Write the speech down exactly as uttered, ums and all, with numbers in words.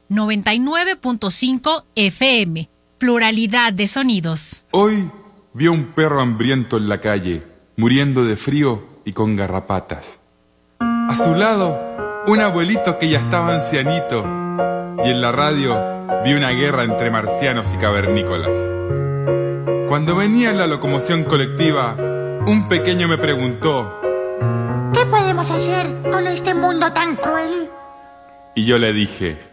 noventa y nueve punto cinco F M. Pluralidad de sonidos. Hoy vi a un perro hambriento en la calle, muriendo de frío y con garrapatas. A su lado, un abuelito que ya estaba ancianito. Y en la radio vi una guerra entre marcianos y cavernícolas. Cuando venía en la locomoción colectiva, un pequeño me preguntó: ¿qué podemos hacer con este mundo tan cruel? Y yo le dije: